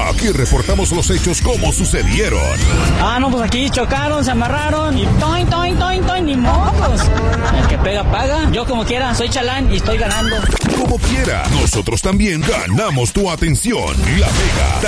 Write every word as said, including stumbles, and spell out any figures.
Aquí reportamos los hechos como sucedieron. Ah, no, pues aquí chocaron, se amarraron y toin, toin, toin, toin, ni mocos. El que pega, paga. Yo como quiera, soy chalán y estoy ganando. Como quiera, nosotros también ganamos tu atención. La Mega